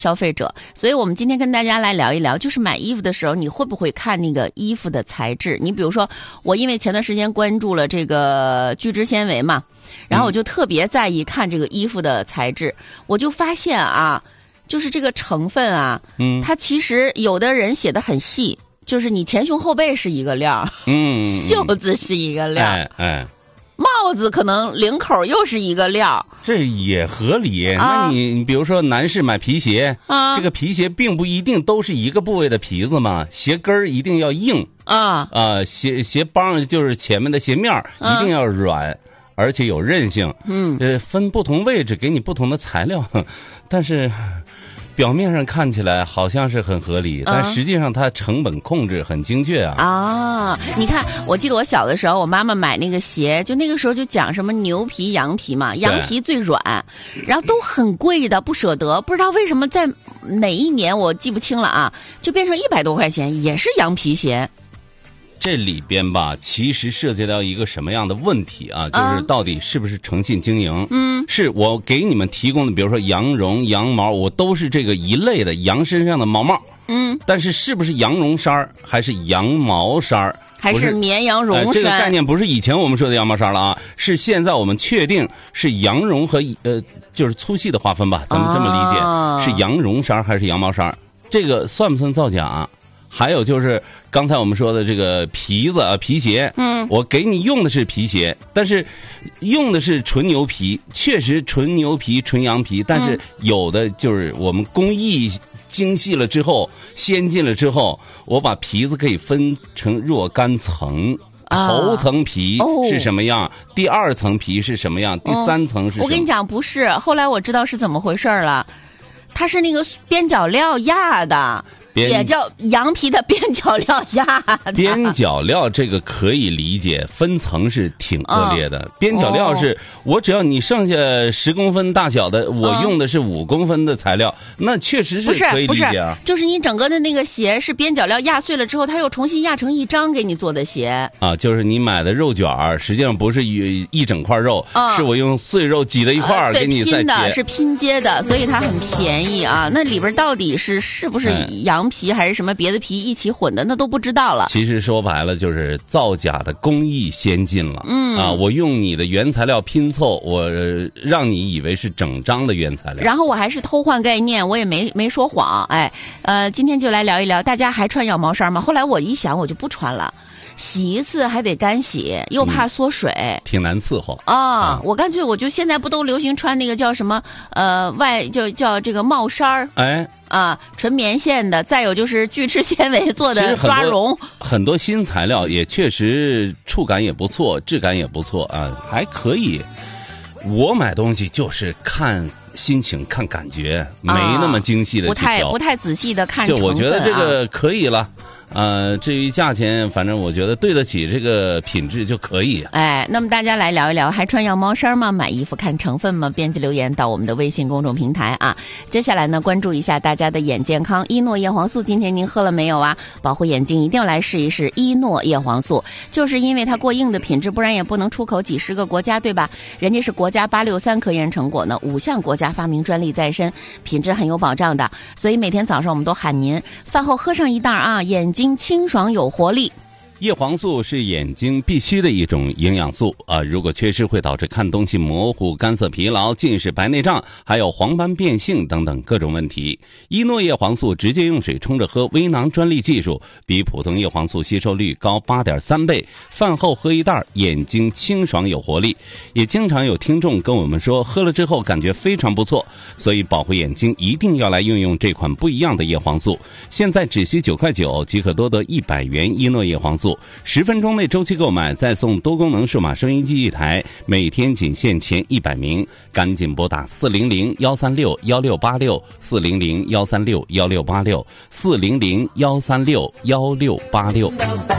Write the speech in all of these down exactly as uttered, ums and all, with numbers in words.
消费者，所以我们今天跟大家来聊一聊，就是买衣服的时候，你会不会看那个衣服的材质？你比如说，我因为前段时间关注了这个聚酯纤维嘛，然后我就特别在意看这个衣服的材质，嗯、我就发现啊，就是这个成分啊，嗯，它其实有的人写的很细，就是你前胸后背是一个料，嗯，袖子是一个料，哎哎。帽子可能领口又是一个料， 这也合理。啊、那你你比如说男士买皮鞋，啊，这个皮鞋并不一定都是一个部位的皮子嘛，鞋跟儿一定要硬啊，啊，鞋鞋帮就是前面的鞋面一定要软，啊、而且有韧性。嗯，呃，分不同位置给你不同的材料，但是。表面上看起来好像是很合理，但实际上它成本控制很精确啊！ 啊，你看，我记得我小的时候，我妈妈买那个鞋，就那个时候就讲什么牛皮、羊皮嘛，羊皮最软，然后都很贵的，不舍得。不知道为什么在哪一年我记不清了啊，就变成一百多块钱，也是羊皮鞋。 这里边吧，其实涉及到一个什么样的问题啊？就是到底是不是诚信经营？嗯，是我给你们提供的，比如说羊绒、羊毛，我都是这个一类的羊身上的毛毛。嗯，但是是不是羊绒衫还是羊毛衫还是绵羊绒衫、呃？ 这个概念不是以前我们说的羊毛衫了啊，是现在我们确定是羊绒和呃，就是粗细的划分吧？咱们这么理解，哦、是羊绒衫还是羊毛衫？这个算不算造假？还有就是刚才我们说的这个皮子啊，皮鞋，嗯，我给你用的是皮鞋，但是用的是纯牛皮，确实纯牛皮、纯羊皮，但是有的就是我们工艺精细了之后、先进了之后，我把皮子可以分成若干层。头层皮是什么样、啊哦、第二层皮是什么样、哦、第三层是什么？ 我跟你讲，不是，后来我知道是怎么回事了，它是那个边角料压的。也叫羊皮的边角料压的。 边角料这个可以理解，分层是挺恶劣的。嗯、边角料是、哦、我只要你剩下十公分大小的，我用的是五公分的材料，嗯、那确实是可以理解啊。 不是，就是你整个的那个鞋是边角料压碎了之后，它又重新压成一张给你做的鞋啊，就是你买的肉卷儿，实际上不是一一整块肉，嗯、是我用碎肉挤在一块儿、呃、给你再拼的，是拼接的，所以它很便宜啊。那里边到底是是不是羊？羊皮还是什么别的皮一起混的，那都不知道了。 其实说白了就是造假的工艺先进了。嗯啊，我用你的原材料拼凑，我、呃、让你以为是整张的原材料， 然后我还是偷换概念，我也没没说谎。哎，呃，今天就来聊一聊，大家还穿羊毛衫吗？后来我一想，我就不穿了。洗一次还得干洗，又怕缩水，嗯、 挺难伺候啊、哦嗯！我干脆我就现在不都流行穿那个叫什么呃外就叫这个帽衫儿，哎啊，纯棉线的，再有就是聚酯纤维做的抓绒， 很多新材料也确实触感也不错，质感也不错啊，还可以。我买东西就是看心情、看感觉，没那么精细的去挑、 啊、不太不太仔细的看成分、啊。 就我觉得这个可以了。呃，至于价钱，反正我觉得对得起这个品质就可以。 哎，那么大家来聊一聊，还穿羊毛衫吗？买衣服看成分吗？编辑留言到我们的微信公众平台啊。接下来呢，关注一下大家的眼健康。伊诺叶黄素，今天您喝了没有啊？保护眼睛一定要来试一试伊诺叶黄素，就是因为它过硬的品质，不然也不能出口几十个国家，对吧？人家是国家八六三科研成果呢，五项国家发明专利在身，品质很有保障的。所以每天早上我们都喊您饭后喝上一袋啊，眼睛清爽有活力。 叶黄素是眼睛必须的一种营养素啊，如果缺失会导致看东西模糊、干涩疲劳、近视、白内障，还有黄斑变性等等各种问题。伊诺叶黄素直接用水冲着喝，微囊专利技术，比普通叶黄素吸收率高 八点三 倍，饭后喝一袋，眼睛清爽有活力。也经常有听众跟我们说，喝了之后感觉非常不错，所以保护眼睛一定要来运用这款不一样的叶黄素。现在只需九块九即可多得一百元伊诺叶黄素。十分钟内周期购买，再送多功能数码收音机一台，每天仅限前一百名，赶紧拨打四零零幺三六幺六八六四零零幺三六幺六八六四零零幺三六幺六八六。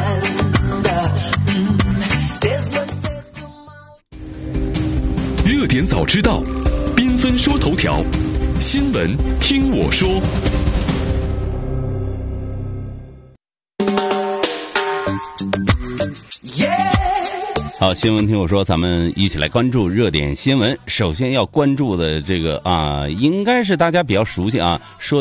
热点早知道，缤纷说头条，新闻听我说。 好，新闻听我说，咱们一起来关注热点新闻。首先要关注的这个啊，应该是大家比较熟悉啊，说